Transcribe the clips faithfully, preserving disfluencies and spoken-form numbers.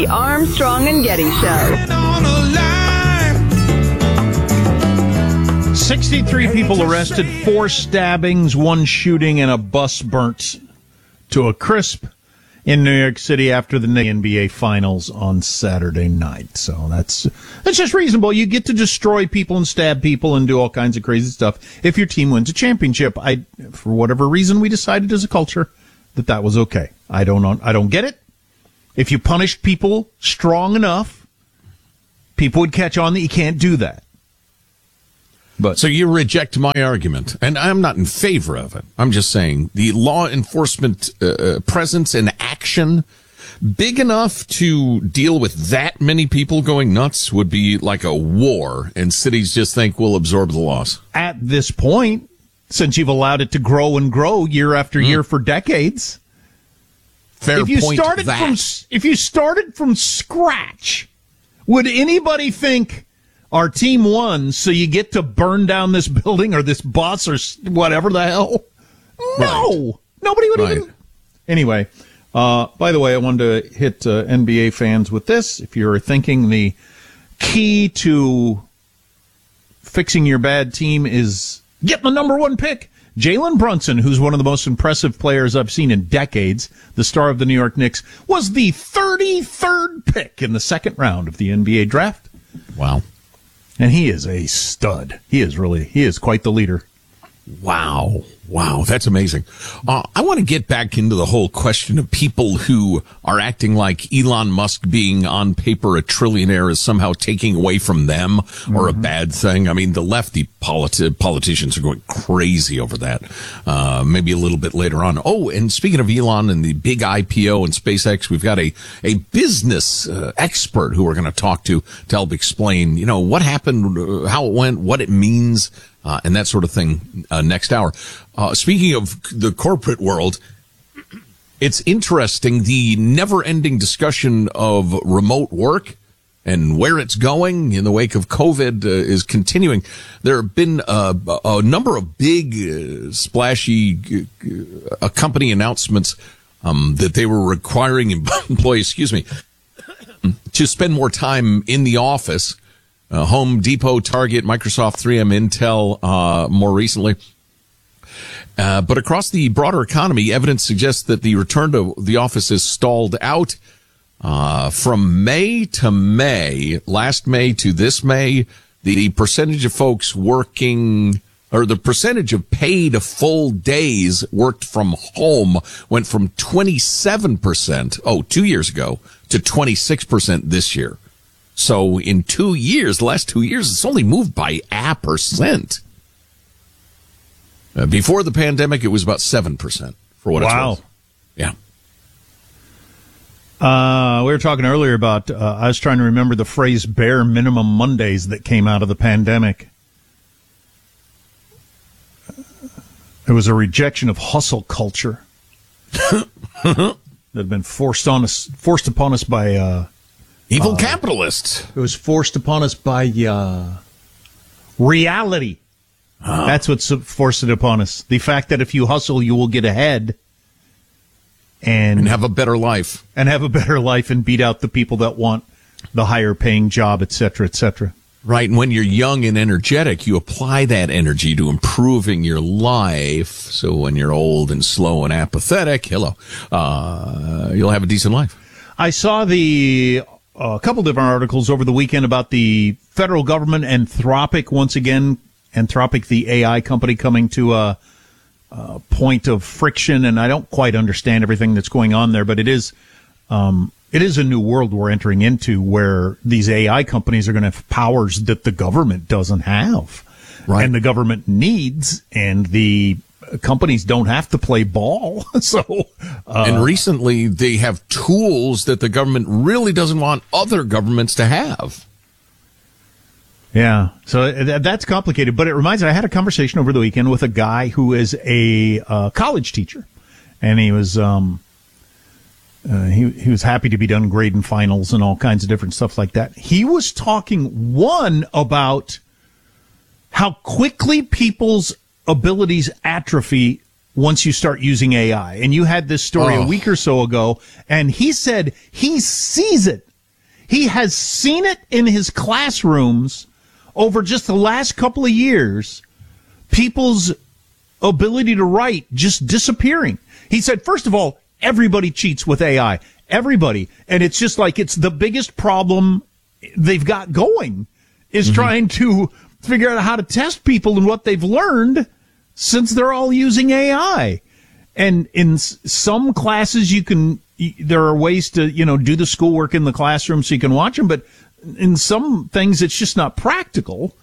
The Armstrong and Getty Show. sixty-three people arrested, four stabbings, one shooting, and a bus burnt to a crisp in New York City after the N B A Finals on Saturday night. So that's that's just reasonable. You get to destroy people and stab people and do all kinds of crazy stuff if your team wins a championship. I, for whatever reason, we decided as a culture that that was okay. I don't I don't get it. If you punished people strong enough, people would catch on that you can't do that. But so you reject my argument, and I'm not in favor of it. I'm just saying the law enforcement uh, presence and action big enough to deal with that many people going nuts would be like a war, and cities just think we'll absorb the loss. At this point, since you've allowed it to grow and grow year after mm. year for decades, fair if you point. Started that. from, if you started from scratch, would anybody think our team won, so you get to burn down this building or this bus or whatever the hell? No. Right. Nobody would right. even... Anyway, uh, by the way, I wanted to hit uh, N B A fans with this. If you're thinking the key to fixing your bad team is getting the number one pick, Jalen Brunson, who's one of the most impressive players I've seen in decades, the star of the New York Knicks, was the thirty-third pick in the second round of the N B A draft. Wow. And he is a stud. He is really, he is quite the leader. Wow. Wow. That's amazing. Uh, I want to get back into the whole question of people who are acting like Elon Musk being on paper a trillionaire is somehow taking away from them mm-hmm. or a bad thing. I mean, the lefty politi- politicians are going crazy over that. Uh, maybe a little bit later on. Oh, and speaking of Elon and the big I P O and SpaceX, we've got a, a business uh, expert who we're going to talk to to help explain, you know, what happened, uh, how it went, what it means. Uh, and that sort of thing uh, next hour. Uh, speaking of the corporate world, it's interesting, the never-ending discussion of remote work and where it's going in the wake of COVID uh, is continuing. There have been uh, a number of big, uh, splashy uh, company announcements um, that they were requiring employees, excuse me, to spend more time in the office. Uh, Home Depot, Target, Microsoft, three M, Intel, uh, more recently. Uh, but across the broader economy, evidence suggests that the return to the office is stalled out. Uh, from May to May, last May to this May, the, the percentage of folks working, or the percentage of paid full days worked from home went from twenty-seven percent, oh, two years ago, to twenty-six percent this year. So in two years, the last two years, it's only moved by a percent. Uh, before the pandemic, it was about seven percent for what wow. it's worth. Yeah. Uh, we were talking earlier about, uh, I was trying to remember the phrase bare minimum Mondays that came out of the pandemic. It was a rejection of hustle culture that had been forced on us, forced upon us by, uh, Evil uh, capitalists. It was forced upon us by uh, reality. Huh. That's what's forced it upon us. The fact that if you hustle, you will get ahead. And, and have a better life. And have a better life and beat out the people that want the higher paying job, et cetera, et cetera. Right. And when you're young and energetic, you apply that energy to improving your life. So when you're old and slow and apathetic, hello, uh, you'll have a decent life. I saw the... a couple different articles over the weekend about the federal government, Anthropic, once again, Anthropic, the A I company, coming to a, a point of friction, and I don't quite understand everything that's going on there, but it is, um, it is a new world we're entering into where these A I companies are going to have powers that the government doesn't have, right. And the government needs, and the companies don't have to play ball. So, uh, and recently they have tools that the government really doesn't want other governments to have. Yeah. So th- that's complicated, but it reminds me, I had a conversation over the weekend with a guy who is a uh, college teacher, and he was, um, uh, he, he was happy to be done grading finals and all kinds of different stuff like that. He was talking one about how quickly people's abilities atrophy once you start using A I. And you had this story oh. a week or so ago, and he said he sees it He has seen it in his classrooms over just the last couple of years, people's ability to write just disappearing. He said, first of all, everybody cheats with A I. Everybody. And it's just like it's the biggest problem they've got going is mm-hmm. trying to figure out how to test people and what they've learned since they're all using A I. And in some classes, you can, there are ways to, you know, do the schoolwork in the classroom so you can watch them. But in some things, it's just not practical.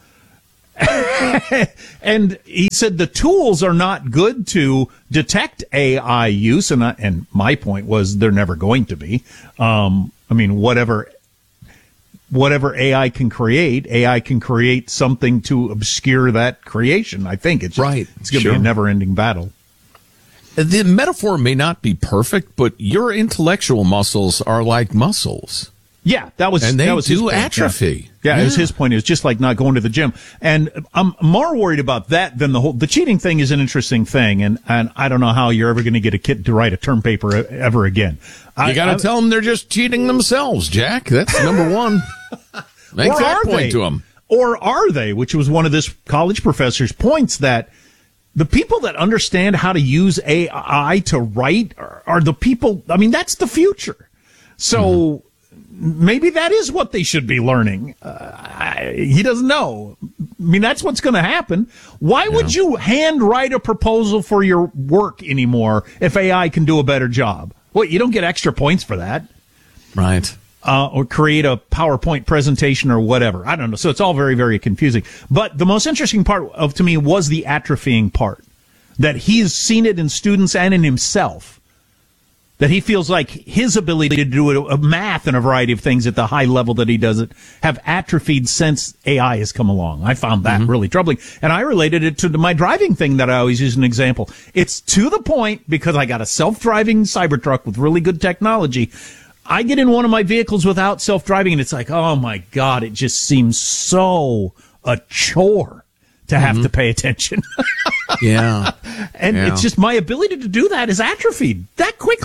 And he said the tools are not good to detect A I use. And I, and my point was they're never going to be. Um, I mean, whatever, whatever A I can create, A I can create something to obscure that creation. I think it's just, right. It's going to Sure. be a never ending battle. The metaphor may not be perfect, but your intellectual muscles are like muscles. Yeah, that was and they that was do his point. atrophy. Yeah, yeah, yeah. it was his point. It was just like not going to the gym, and I'm more worried about that than the whole. The cheating thing is an interesting thing, and and I don't know how you're ever going to get a kid to write a term paper ever again. You got to tell them they're just cheating themselves, Jack. That's number one. Make that point they? to them. Or are they? Which was one of this college professor's points that. The people that understand how to use A I to write are, are the people, I mean, that's the future. So mm-hmm. maybe that is what they should be learning. Uh, I, he doesn't know. I mean, that's what's going to happen. Why yeah. would you hand write a proposal for your work anymore if A I can do a better job? Well, you don't get extra points for that. Right. Uh, or create a PowerPoint presentation or whatever. I don't know. So it's all very, very confusing. But the most interesting part of to me was the atrophying part. That he's seen it in students and in himself. That he feels like his ability to do a, a math and a variety of things at the high level that he does it have atrophied since A I has come along. I found that mm-hmm. really troubling. And I related it to my driving thing that I always use as an example. It's to the point because I got a self-driving Cybertruck with really good technology. I get in one of my vehicles without self-driving, and it's like, oh, my God, it just seems so a chore to have mm-hmm. to pay attention. yeah. And yeah. it's just my ability to do that is atrophied that quickly.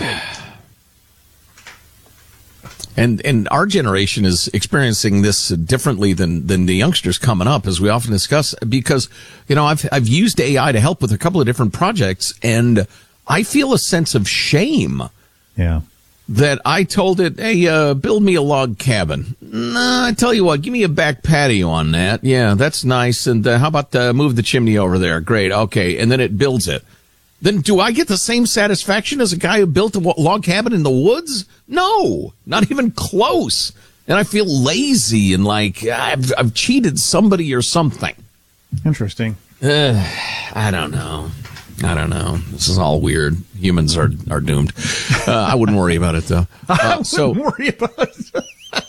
And and our generation is experiencing this differently than, than the youngsters coming up, as we often discuss, because, you know, I've I've used A I to help with a couple of different projects, and I feel a sense of shame. Yeah. That I told it, hey, uh, build me a log cabin. Nah, I tell you what, give me a back patio on that. Yeah, that's nice. And uh, how about uh, move the chimney over there? Great, okay. And then it builds it. Then do I get the same satisfaction as a guy who built a log cabin in the woods? No, not even close. And I feel lazy and like I've, I've cheated somebody or something. Interesting. Uh, I don't know. I don't know. This is all weird. Humans are are doomed. Uh, I wouldn't worry about it though. Uh, I wouldn't so, worry about it.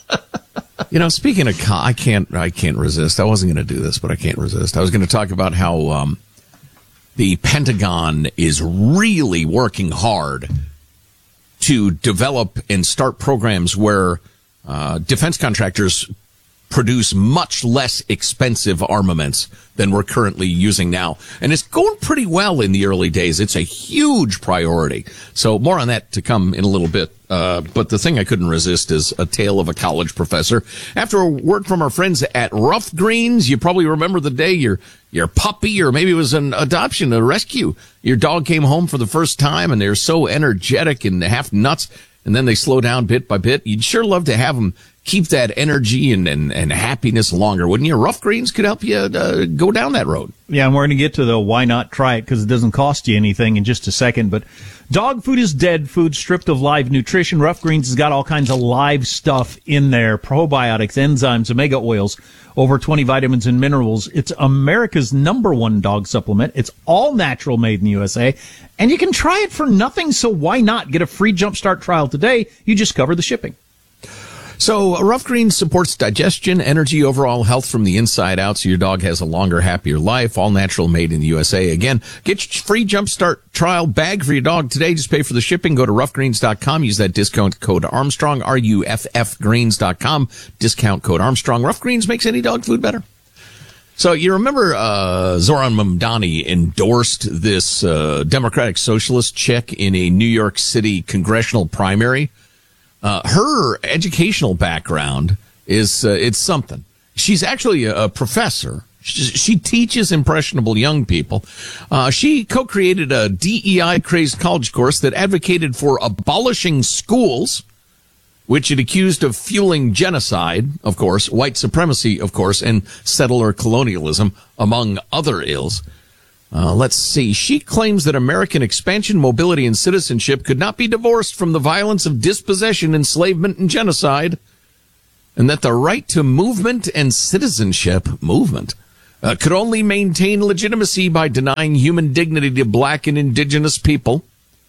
You know, speaking of, con- I can't I can't resist. I wasn't going to do this, but I can't resist. I was going to talk about how um, the Pentagon is really working hard to develop and start programs where uh, defense contractors produce much less expensive armaments than we're currently using now. And it's going pretty well in the early days. It's a huge priority. So more on that to come in a little bit. Uh, but the thing I couldn't resist is a tale of a college professor. After a word from our friends at Rough Greens, you probably remember the day your your puppy, or maybe it was an adoption, a rescue, your dog came home for the first time and they're so energetic and half nuts, and then they slow down bit by bit. You'd sure love to have them keep that energy and, and, and happiness longer, wouldn't you? Rough Greens could help you uh, go down that road. Yeah, and we're going to get to the why not try it because it doesn't cost you anything in just a second. But dog food is dead food, stripped of live nutrition. Rough Greens has got all kinds of live stuff in there, probiotics, enzymes, omega oils, over twenty vitamins and minerals. It's America's number one dog supplement. It's all natural, made in the U S A, and you can try it for nothing, so why not get a free Jumpstart trial today? You just cover the shipping. So Rough Greens supports digestion, energy, overall health from the inside out, so your dog has a longer, happier life. All natural, made in the U S A. Again, get your free Jumpstart trial bag for your dog today. Just pay for the shipping. Go to rough greens dot com. Use that discount code Armstrong, R U F F greens dot com. Discount code Armstrong. Rough Greens makes any dog food better. So you remember uh Zoran Mamdani endorsed this uh Democratic Socialist chick in a New York City congressional primary? Uh, her educational background is uh, it's something. She's actually a, a professor. She, she teaches impressionable young people. Uh, she co-created a D E I-crazed college course that advocated for abolishing schools, which it accused of fueling genocide, of course, white supremacy, of course, and settler colonialism, among other ills. Uh, let's see. She claims that American expansion, mobility, and citizenship could not be divorced from the violence of dispossession, enslavement, and genocide, and that the right to movement and citizenship, movement, uh, could only maintain legitimacy by denying human dignity to black and indigenous people.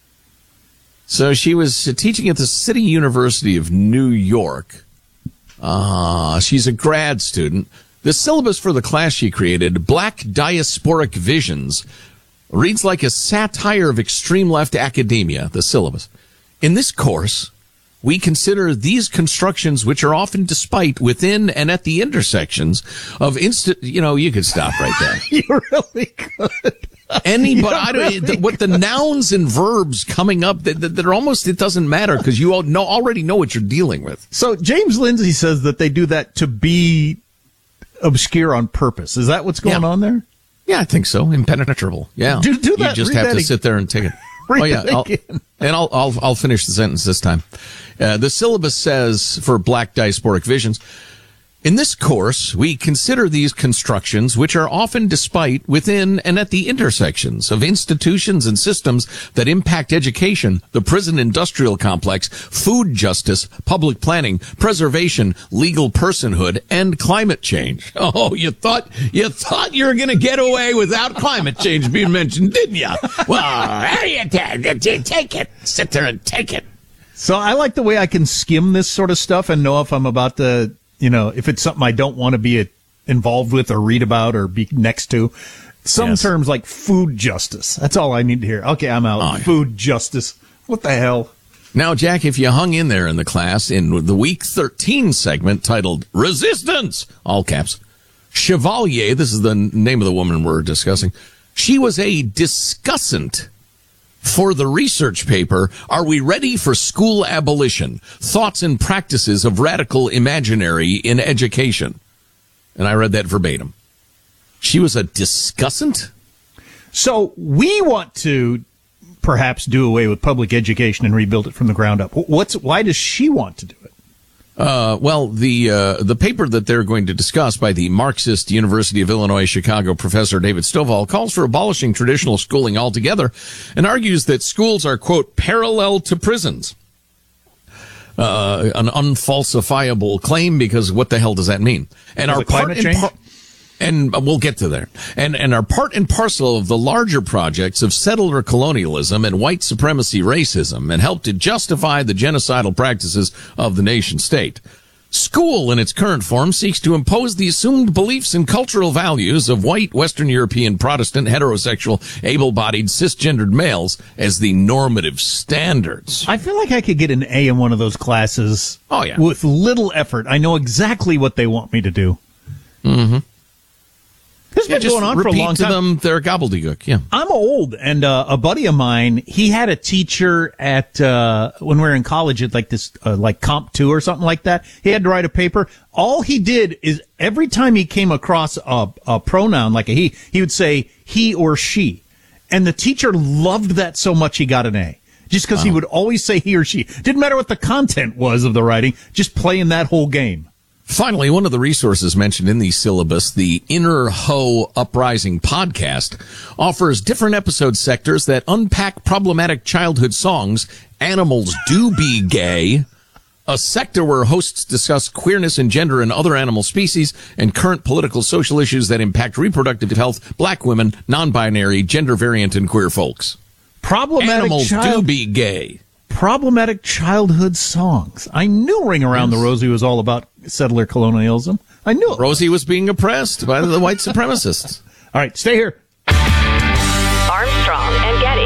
So she was teaching at the City University of New York. Uh, she's a grad student. The syllabus for the class she created, Black Diasporic Visions, reads like a satire of extreme left academia, the syllabus. In this course, we consider these constructions, which are often despite within and at the intersections of instant, you know, you could stop right there. You're really good. Anybody, I don't, really what the nouns and verbs coming up that, that, that are almost, it doesn't matter because you all know, already know what you're dealing with. So James Lindsay says that they do that to be obscure on purpose. Is that what's going yeah. on there? Yeah, I think so. Impenetrable. Yeah. Do, do that. You just Read have that to again. sit there and take it. Read oh yeah, that I'll, again. and I'll I'll I'll finish the sentence this time. Uh, the syllabus says for Black Diasporic Visions, in this course we consider these constructions, which are often despite within and at the intersections of institutions and systems that impact education, the prison industrial complex, food justice, public planning, preservation, legal personhood, and climate change. Oh, you thought you thought you were going to get away without climate change being mentioned, didn't you? Well, here you take it. Sit there and take it. So I like the way I can skim this sort of stuff and know if I'm about to, you know, if it's something I don't want to be a, involved with or read about or be next to. Some yes. terms like food justice. That's all I need to hear. Okay, I'm out. Oh, yeah. Food justice. What the hell? Now, Jack, if you hung in there in the class in the week thirteen segment titled Resistance, all caps, Chevalier, this is the name of the woman we're discussing, she was a discussant for the research paper, Are We Ready for School Abolition? Thoughts and Practices of Radical Imaginary in Education. And I read that verbatim. She was a discussant? So we want to perhaps do away with public education and rebuild it from the ground up. What's why does she want to do it? Uh, well, the uh, the paper that they're going to discuss by the Marxist University of Illinois Chicago professor David Stovall calls for abolishing traditional schooling altogether and argues that schools are, quote, parallel to prisons. Uh, an unfalsifiable claim because what the hell does that mean? And Is our it climate part and change? par- And we'll get to there. And and are part and parcel of the larger projects of settler colonialism and white supremacy racism and help to justify the genocidal practices of the nation state. School in its current form seeks to impose the assumed beliefs and cultural values of white Western European Protestant heterosexual able-bodied cisgendered males as the normative standards. I feel like I could get an A in one of those classes. Oh, yeah. With little effort. I know exactly what they want me to do. Mm-hmm. This has Yeah, been just going on for a repeat long to time. them their gobbledygook. Yeah. I'm old, and uh, a buddy of mine, he had a teacher at uh, when we were in college at like this, uh, like Comp two or something like that. He had to write a paper. All he did is every time he came across a, a pronoun like a he, he would say he or she, and the teacher loved that so much he got an A. Just because Wow. he would always say he or she. Didn't matter what the content was of the writing, just playing that whole game. Finally, one of the resources mentioned in the syllabus, the Inner Ho Uprising podcast, offers different episode sectors that unpack problematic childhood songs, Animals Do Be Gay, a sector where hosts discuss queerness and gender in other animal species, and current political social issues that impact reproductive health, black women, non-binary, gender variant, and queer folks. Problematic Animals child- Do Be Gay. Problematic childhood songs. I knew Ring Around Yes. the Rosie was all about settler colonialism. I knew it. Rosie was being oppressed by the white supremacists. All right, stay here. Armstrong and Getty.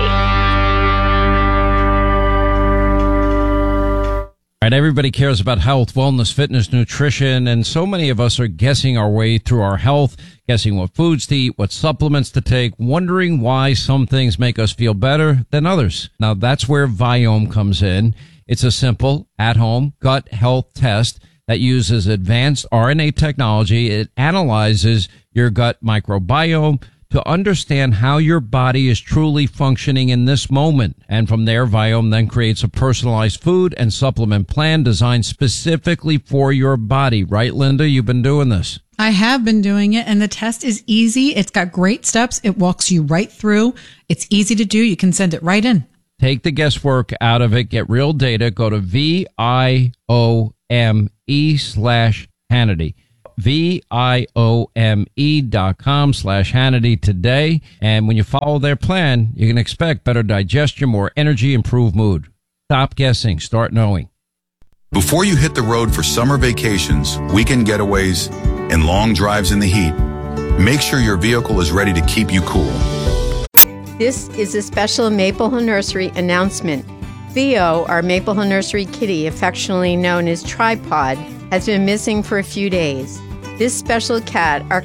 Right, everybody cares about health, wellness, fitness, nutrition, and so many of us are guessing our way through our health, guessing what foods to eat, what supplements to take, wondering why some things make us feel better than others. Now, that's where Viome comes in. It's a simple, at-home gut health test that uses advanced R N A technology. It analyzes your gut microbiome to understand how your body is truly functioning in this moment. And from there, Viome then creates a personalized food and supplement plan designed specifically for your body. Right, Linda? You've been doing this. I have been doing it, and the test is easy. It's got great steps. It walks you right through. It's easy to do. You can send it right in. Take the guesswork out of it. Get real data. Go to V I O M E slash Hannity. V-I-O-M-E dot com slash Hannity today. And when you follow their plan, you can expect better digestion, more energy, improved mood. Stop guessing. Start knowing. Before you hit the road for summer vacations, weekend getaways, and long drives in the heat, make sure your vehicle is ready to keep you cool. This is a special Maple Hill Nursery announcement. Theo, our Maple Hill Nursery kitty, affectionately known as Tripod, has been missing for a few days. This special cat, our